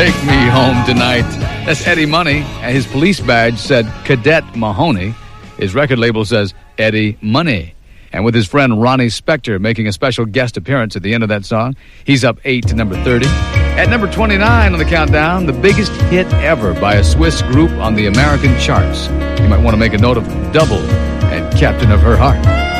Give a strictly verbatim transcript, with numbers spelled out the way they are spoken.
Take Me Home Tonight. That's Eddie Money. And his police badge said Cadet Mahoney. His record label says Eddie Money. And with his friend Ronnie Spector making a special guest appearance at the end of that song, he's up eight to number thirty. At number twenty-nine on the countdown, the biggest hit ever by a Swiss group on the American charts. You might want to make a note of Double and Captain of Her Heart.